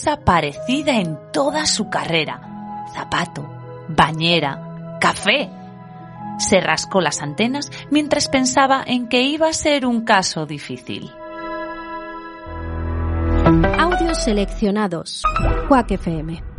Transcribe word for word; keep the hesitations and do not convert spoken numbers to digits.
cosa parecida en toda su carrera. Zapato, bañera, café. Se rascó las antenas mientras pensaba en que iba a ser un caso difícil. Audios seleccionados. Quack F M.